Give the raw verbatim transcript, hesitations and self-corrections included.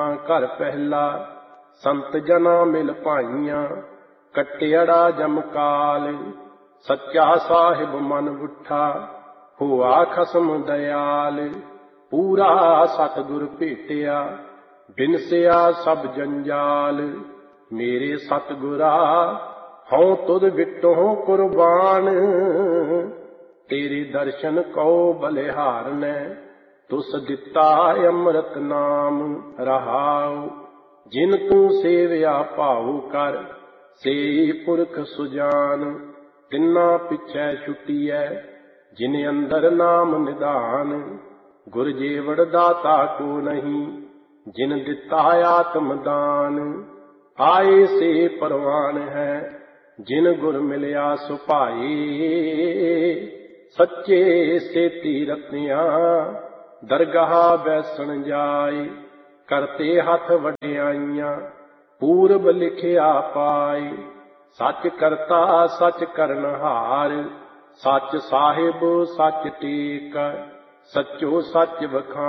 ਪੰਜਵਾਂ ਘਰ ਪਹਿਲਾ, ਸੰਤ ਜਨਾ ਮਿਲ ਭਾਈਆਂ, ਕੱਟਿਅੜਾ ਜਮਕਾਲ। ਸੱਚਾ ਸਾਹਿਬ ਮਨ ਬੁੱਠਾ, ਹੋਆ ਖਸਮ ਦਇਆਲ। ਪੂਰਾ ਸਤਿਗੁਰ ਭੇਟਿਆ, ਬਿਨਸਿਆ ਸਭ ਜੰਜਾਲ। ਮੇਰੇ ਸਤਿਗੁਰਾ ਹਉ ਤੁਧ ਵਿਟਹੁ ਕੁਰਬਾਨ, ਤੇਰੇ ਦਰਸ਼ਨ ਕਉ ਬਲਿਹਾਰਨੈ, ਤੁਸ ਦਿੱਤਾ ਅੰਮ੍ਰਿਤ ਨਾਮ ਰਹਾਉ। ਜਿਨ ਤੂੰ ਸੇਵਿਆ ਭਾਉ ਕਰ, ਸੇ ਪੁਰਖ ਸੁਜਾਨ। ਤਿੰਨਾ ਪਿਛੈ ਛੁਟੀਐ, ਜਿਨ ਅੰਦਰ ਨਾਮ ਨਿਧਾਨ। ਗੁਰ ਜੀਵੜ ਦਾਤਾ ਕੋ ਨਹੀਂ, ਜਿਨ ਦਿੱਤਾ ਆਤਮ ਦਾਨ। ਆਏ ਸੇ ਪਰਵਾਨ ਹੈ, ਜਿਨ ਗੁਰ ਮਿਲਿਆ ਸੁਭਾਈ। ਸੱਚੇ ਸੇਤੀ ਰਤਿਆਂ, ਦਰਗਾਹ ਬੈਸਣ ਜਾਏ। ਕਰਤੇ ਹੱਥ ਵਡਿਆਈਆਂ, ਪੂਰਬ ਲਿਖਿਆ ਪਾਏ। ਸੱਚ ਕਰਤਾ ਸੱਚ ਕਰਨਹਾਰ, ਸੱਚ ਸਾਹਿਬ ਸੱਚ ਟੇਕ। ਸੱਚੋ ਸੱਚ ਵਖਾਣ